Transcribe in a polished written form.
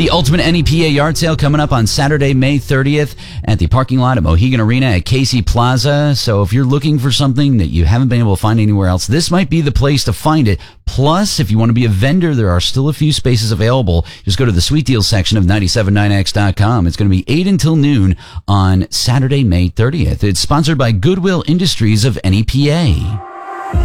The Ultimate NEPA Yard Sale coming up on Saturday, May 30th at the parking lot at Mohegan Arena at Casey Plaza. So if you're looking for something that you haven't been able to find anywhere else, this might be the place to find it. Plus, if you want to be a vendor, there are still a few spaces available. Just go to the Sweet Deals section of 979x.com. It's going to be 8 until noon on Saturday, May 30th. It's sponsored by Goodwill Industries of NEPA.